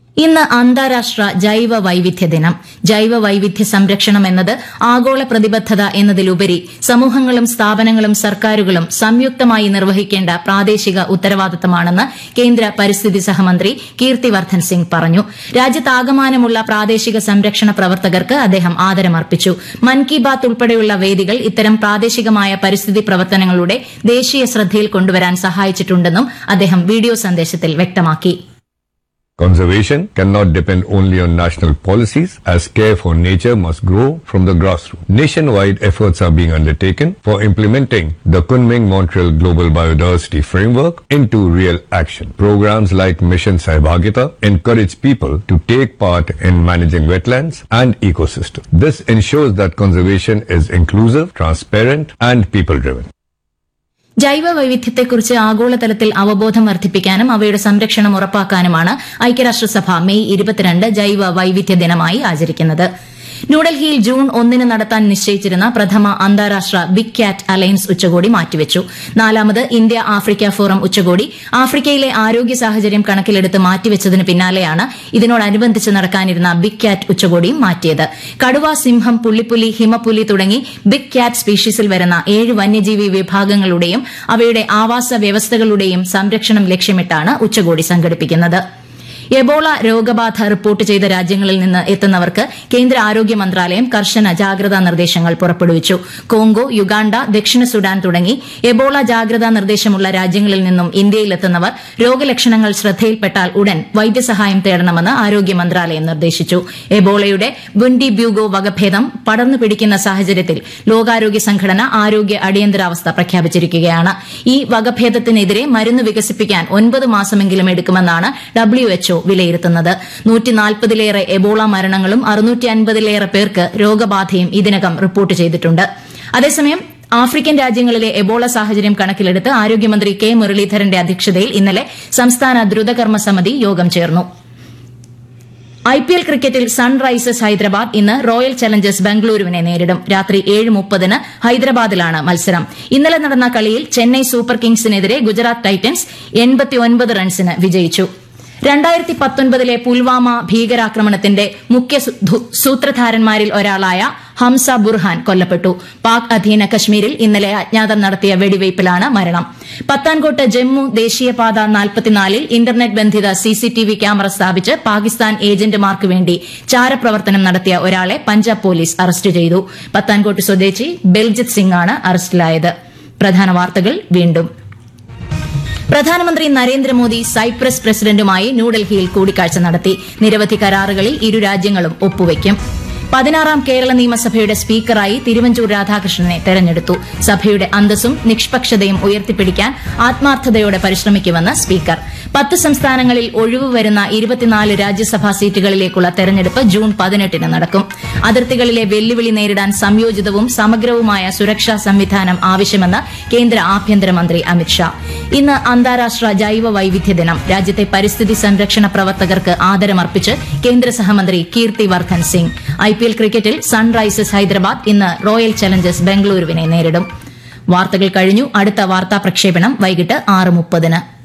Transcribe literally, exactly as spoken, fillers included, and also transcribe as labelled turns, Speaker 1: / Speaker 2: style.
Speaker 1: ഇന്ന് അന്താരാഷ്ട്ര ജൈവ വൈവിധ്യ ദിനം. ജൈവ വൈവിധ്യ സംരക്ഷണം എന്നത് ആഗോള പ്രതിബദ്ധത എന്നതിലുപരി സമൂഹങ്ങളും സ്ഥാപനങ്ങളും സർക്കാരുകളും സംയുക്തമായി നിർവഹിക്കേണ്ട പ്രാദേശിക ഉത്തരവാദിത്തമാണെന്ന് കേന്ദ്ര പരിസ്ഥിതി സഹമന്ത്രി കീർത്തിവർദ്ധൻ സിംഗ് പറഞ്ഞു. രാജ്യത്താകമാനമുള്ള പ്രാദേശിക സംരക്ഷണ പ്രവർത്തകർക്ക് അദ്ദേഹം ആദരമർപ്പിച്ചു. മൻ കി ബാത്ത് ഉൾപ്പെടെയുള്ള വേദികൾ ഇത്തരം പ്രാദേശികമായ പരിസ്ഥിതി പ്രവർത്തനങ്ങളുടെ ദേശീയ ശ്രദ്ധയിൽ കൊണ്ടുവരാൻ സഹായിച്ചിട്ടുണ്ടെന്നും അദ്ദേഹം വീഡിയോ സന്ദേശത്തിൽ വ്യക്തമാക്കി.
Speaker 2: Conservation cannot depend only on national policies, as care for nature must grow from the grassroots. Nationwide efforts are being undertaken for implementing the Kunming-Montreal Global Biodiversity Framework into real action. Programs like Mission Sahibhagita encourage people to take part in managing wetlands and ecosystems. This ensures that conservation is inclusive, transparent, and people-driven.
Speaker 1: ജൈവ വൈവിധ്യത്തെക്കുറിച്ച് ആഗോളതലത്തിൽ അവബോധം വർദ്ധിപ്പിക്കാനും അവയുടെ സംരക്ഷണം ഉറപ്പാക്കാനുമാണ് ഐക്യരാഷ്ട്രസഭ May ഇരുപത്തിരണ്ട് ജൈവ വൈവിധ്യ ദിനമായി ആചരിക്കുന്നത്. ന്യൂഡൽഹിയിൽ ജൂൺ ഒന്നിന് നടത്താൻ നിശ്ചയിച്ചിരുന്ന പ്രഥമ അന്താരാഷ്ട്ര ബിഗ് ക്യാറ്റ് അലയൻസ് ഉച്ചകോടി മാറ്റിവച്ചു. നാലാമത് ഇന്ത്യ ആഫ്രിക്ക ഫോറം ഉച്ചകോടി ആഫ്രിക്കയിലെ ആരോഗ്യ സാഹചര്യം കണക്കിലെടുത്ത് മാറ്റിവച്ചതിന് പിന്നാലെയാണ് ഇതിനോടനുബന്ധിച്ച് നടക്കാനിരുന്ന ബിഗ് ക്യാറ്റ് ഉച്ചകോടിയും മാറ്റിയത്. കടുവ, സിംഹം, പുള്ളിപ്പുലി, ഹിമപ്പുലി തുടങ്ങി ബിഗ് ക്യാറ്റ് സ്പീഷീസിൽ വരുന്ന ഏഴ് വന്യജീവി വിഭാഗങ്ങളുടെയും അവയുടെ ആവാസ വ്യവസ്ഥകളുടെയും സംരക്ഷണം ലക്ഷ്യമിട്ടാണ് ഉച്ചകോടി സംഘടിപ്പിക്കുന്നത്. എബോള രോഗബാധ റിപ്പോർട്ട് ചെയ്ത രാജ്യങ്ങളിൽ നിന്ന് എത്തുന്നവർക്ക് കേന്ദ്ര ആരോഗ്യ മന്ത്രാലയം കർശന ജാഗ്രതാ നിർദ്ദേശങ്ങൾ പുറപ്പെടുവിച്ചു. കോങ്കോ, യുഗാണ്ട, ദക്ഷിണ സുഡാൻ തുടങ്ങി എബോള ജാഗ്രതാ നിർദ്ദേശമുള്ള രാജ്യങ്ങളിൽ നിന്നും ഇന്ത്യയിലെത്തുന്നവർ രോഗലക്ഷണങ്ങൾ ശ്രദ്ധയിൽപ്പെട്ടാൽ ഉടൻ വൈദ്യസഹായം തേടണമെന്ന് ആരോഗ്യ മന്ത്രാലയം നിർദ്ദേശിച്ചു. എബോളയുടെ ബുൻഡി ബ്യൂഗോ വകഭേദം പടർന്നു പിടിക്കുന്ന സാഹചര്യത്തിൽ ലോകാരോഗ്യ സംഘടന ആരോഗ്യ അടിയന്തരാവസ്ഥ പ്രഖ്യാപിച്ചിരിക്കുകയാണ്. ഈ വകഭേദത്തിനെതിരെ മരുന്ന് വികസിപ്പിക്കാൻ ഒൻപത് മാസമെങ്കിലും എടുക്കുമെന്നാണ് ഡബ്ല്യുഎച്ച്ഒ വിലയിരുത്തുന്നത്. നൂറ്റിനാൽപ്പതിലേറെ എബോള മരണങ്ങളും അറുന്നൂറ്റി അൻപതിലേറെ പേർക്ക് രോഗബാധയും ഇതിനകം റിപ്പോർട്ട് ചെയ്തിട്ടുണ്ട്. അതേസമയം ആഫ്രിക്കൻ രാജ്യങ്ങളിലെ എബോള സാഹചര്യം കണക്കിലെടുത്ത് ആരോഗ്യമന്ത്രി കെ മുരളീധരന്റെ അധ്യക്ഷതയിൽ ഇന്നലെ സംസ്ഥാന ദ്രുതകർമ്മ സമിതി യോഗം ചേർന്നു. ഐപിഎൽ ക്രിക്കറ്റിൽ സൺറൈസേഴ്സ് ഹൈദരാബാദ് ഇന്ന് റോയൽ ചലഞ്ചേഴ്സ് ബംഗളൂരുവിനെ നേരിടും. രാത്രി ഏഴ് മുപ്പതിന് ഹൈദരാബാദിലാണ് മത്സരം. ഇന്നലെ നടന്ന കളിയിൽ ചെന്നൈ സൂപ്പർ കിങ്സിനെതിരെ ഗുജറാത്ത് ടൈറ്റൻസ് എൺപത്തിയൊൻപത് റൺസിന് വിജയിച്ചു. രണ്ടായിരത്തി പത്തൊൻപതിലെ പുൽവാമ ഭീകരാക്രമണത്തിന്റെ മുഖ്യ സൂത്രധാരന്മാരിൽ ഒരാളായ ഹംസ ബുർഹാൻ കൊല്ലപ്പെട്ടു. പാക് അധീന കശ്മീരിൽ ഇന്നലെ അജ്ഞാതർ നടത്തിയ വെടിവയ്പിലാണ് മരണം. പത്താൻകോട്ട് ജമ്മു ദേശീയപാത നാൽപ്പത്തിനാലിൽ ഇന്റർനെറ്റ് ബന്ധിത സിസിടിവി ക്യാമറ സ്ഥാപിച്ച് പാകിസ്ഥാൻ ഏജന്റുമാർക്ക് വേണ്ടി ചാരപ്രവർത്തനം നടത്തിയ ഒരാളെ പഞ്ചാബ് പോലീസ് അറസ്റ്റ് ചെയ്തു. പത്താൻകോട്ട് സ്വദേശി ബൽജിത് സിംഗാണ് അറസ്റ്റിലായത്. പ്രധാന വാർത്തകൾ വീണ്ടും. പ്രധാനമന്ത്രി നരേന്ദ്രമോദി സൈപ്രസ് പ്രസിഡന്റുമായി ന്യൂഡൽഹിയിൽ കൂടിക്കാഴ്ച നടത്തി. നിരവധി കരാറുകളിൽ ഇരു രാജ്യങ്ങളും ഒപ്പുവയ്ക്കും. പതിനാറാം കേരള നിയമസഭയുടെ സ്പീക്കറായി തിരുവഞ്ചൂർ രാധാകൃഷ്ണനെ തെരഞ്ഞെടുത്തു. സഭയുടെ അന്തസ്സും നിഷ്പക്ഷതയും ഉയർത്തിപ്പിടിക്കാൻ ആത്മാർത്ഥതയോടെ പരിശ്രമിക്കുമെന്ന് സ്പീക്കർ. പത്ത് സംസ്ഥാനങ്ങളിൽ ഒഴിവ് വരുന്ന ഇരുപത്തിനാല് രാജ്യസഭാ സീറ്റുകളിലേക്കുള്ള തെരഞ്ഞെടുപ്പ് ജൂൺ പതിനെട്ടിന് നടക്കും. അതിർത്തികളിലെ വെല്ലുവിളി നേരിടാൻ സംയോജിതവും സമഗ്രവുമായ സുരക്ഷാ സംവിധാനം ആവശ്യമെന്ന് കേന്ദ്ര ആഭ്യന്തരമന്ത്രി അമിത്ഷാ. ഇന്ന് അന്താരാഷ്ട്ര ജൈവ വൈവിധ്യ ദിനം. രാജ്യത്തെ പരിസ്ഥിതി സംരക്ഷണ പ്രവർത്തകർക്ക് ആദരമർപ്പിച്ച് കേന്ദ്ര സഹമന്ത്രി കീർത്തിവർദ്ധൻ സിംഗ്. ഐപിഎൽ ക്രിക്കറ്റിൽ സൺറൈസേഴ്സ് ഹൈദരാബാദ് ഇന്ന് റോയൽ ചലഞ്ചേഴ്സ് ബംഗളൂരുവിനെ നേരിടും. വാർത്തകൾ കഴിഞ്ഞു. അടുത്ത വാർത്താ പ്രക്ഷേപണം വൈകിട്ട് ആറ് മുപ്പതിന്.